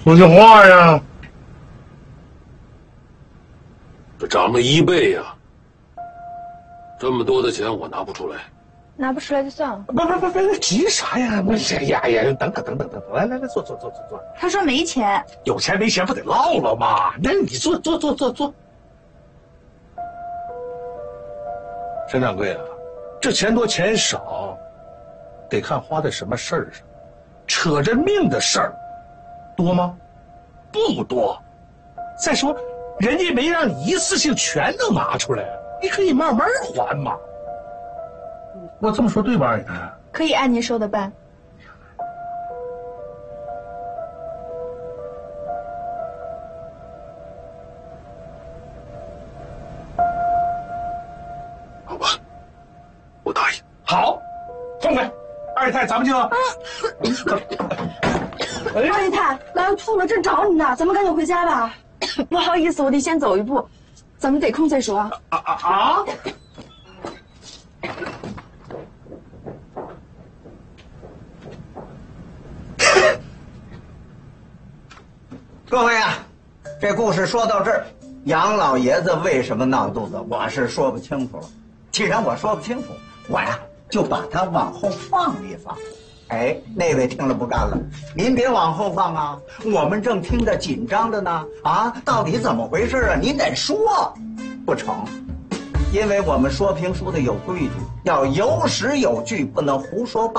说句话呀！ 这涨了1倍呀！这么多的钱我拿不出来， 拿不出来就算了。 不，急啥呀？不是呀，等，来，坐。 他说没钱， 有钱没钱不得唠了吗？那你坐。陈掌柜啊，这钱多钱少，得看花在什么事儿上。扯着命的事儿，多吗？不多。再说，人家没让你一次性全都拿出来，你可以慢慢还嘛。我这么说对吧，二姨太？ 可以按您说的办。 好吧，我答应。 好，痛快，二姨太，咱们就。 二姨太，老要吐了，正找你呢，咱们赶紧回家吧。不好意思，我得先走一步，咱们得空再说啊。 各位啊，这故事说到这儿，杨老爷子为什么闹肚子，我是说不清楚了。既然我说不清楚，我呀就把它往后放一放。哎，那位听了不干了，您别往后放啊，我们正听着紧张的呢。啊，到底怎么回事啊？您得说。不成，因为我们说评书的有规矩，要有史有据，不能胡说八道。